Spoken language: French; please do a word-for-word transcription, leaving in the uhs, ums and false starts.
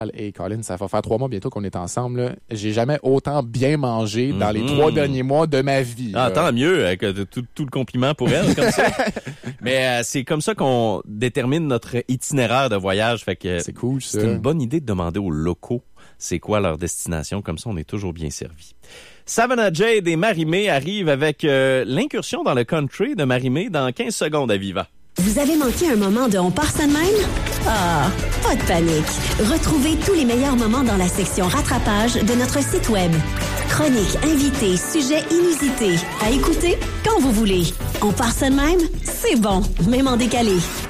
Et Colin, ça va faire trois mois bientôt qu'on est ensemble. Là. J'ai jamais autant bien mangé dans mm-hmm. les trois derniers mois de ma vie. Ah, là. Tant mieux, avec tout, tout le compliment pour elle, comme ça. Mais euh, c'est comme ça qu'on détermine notre itinéraire de voyage. Fait que c'est cool, ça. C'est une bonne idée de demander aux locaux c'est quoi leur destination. Comme ça, on est toujours bien servi. Savannah Jade et Marie-Mé arrivent avec euh, l'incursion dans le country de Marie-Mé dans quinze secondes à Viva. Vous avez manqué un moment de On part ça de même? Ah, pas de panique. Retrouvez tous les meilleurs moments dans la section rattrapage de notre site web. Chroniques, invités, sujets inusités. À écouter quand vous voulez. On part ça de même? C'est bon, même en décalé.